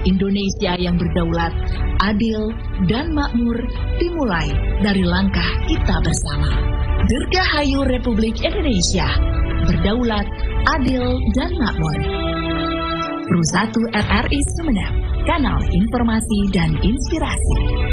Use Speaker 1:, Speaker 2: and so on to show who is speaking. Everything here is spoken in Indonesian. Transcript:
Speaker 1: Indonesia yang berdaulat, adil, dan makmur dimulai dari langkah kita bersama. Dirgahayu Republik Indonesia, berdaulat, adil, dan makmur. Pro 1 RRI Sumeneb, kanal informasi dan inspirasi.